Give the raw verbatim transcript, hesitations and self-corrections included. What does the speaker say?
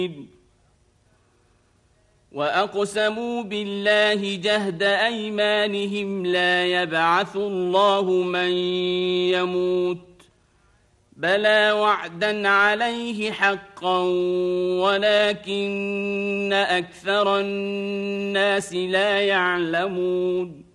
وأقسموا بالله جهد أيمانهم لا يبعث الله من يموت بلى وعدا عليه حقا ولكن أكثر الناس لا يعلمون